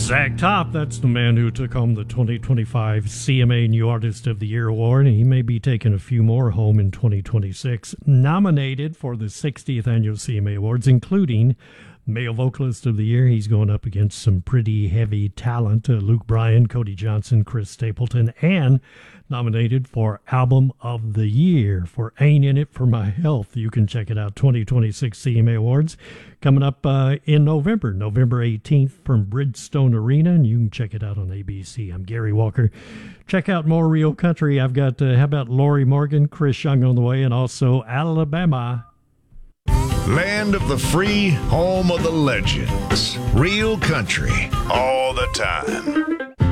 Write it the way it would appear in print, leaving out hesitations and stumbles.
Zach Top, that's the man who took home the 2025 CMA New Artist of the Year award, and he may be taking a few more home in 2026. Nominated for the 60th Annual CMA Awards, including Male Vocalist of the Year. He's going up against some pretty heavy talent, Luke Bryan, Cody Johnson, Chris Stapleton, and nominated for Album of the Year for Ain't In It For My Health. You can check it out, 2026 CMA Awards, coming up in November 18th from Bridgestone Arena, and you can check it out on ABC. I'm Gary Walker. Check out more Real Country. I've got, how about Lori Morgan, Chris Young on the way, and also Alabama. Land of the free, home of the legends. Real country, all the time.